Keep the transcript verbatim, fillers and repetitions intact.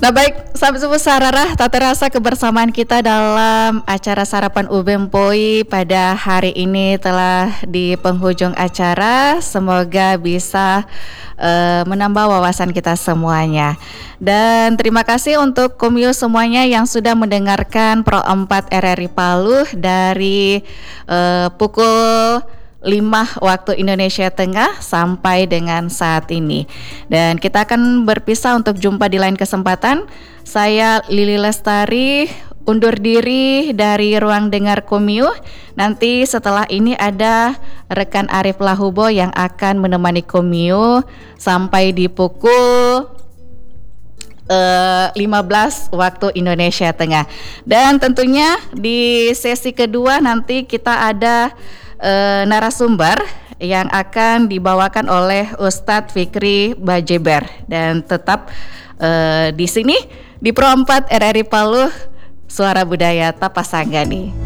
Nah baik, sahabat Subuh Sararah, tak terasa kebersamaan kita dalam acara Sarapan U B M P O I pada hari ini telah di penghujung acara. Semoga bisa uh, menambah wawasan kita semuanya. Dan terima kasih untuk Komio semuanya yang sudah mendengarkan Pro empat R R I Palu dari uh, pukul lima waktu Indonesia Tengah sampai dengan saat ini. Dan kita akan berpisah untuk jumpa di lain kesempatan. Saya Lili Lestari undur diri dari ruang dengar Komio. Nanti setelah ini ada rekan Arif Lahubo yang akan menemani Komio sampai di pukul Uh, lima belas waktu Indonesia Tengah. Dan tentunya di sesi kedua nanti kita ada uh, narasumber yang akan dibawakan oleh Ustadz Fikri Bajeber. Dan tetap uh, di sini di Pro empat R R I Palu, Suara Budaya Tapasanggani.